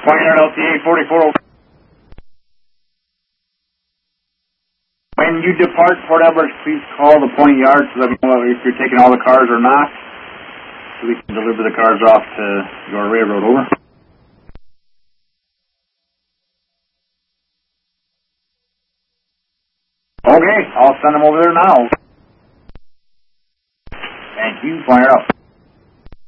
Point Yard LTA 44. When you depart Port Edwards, please call the Point Yard so that we know if you're taking all the cars or not, so we can deliver the cars off to your railroad. Over. Okay, I'll send them over there now. Thank you. Point Yard up.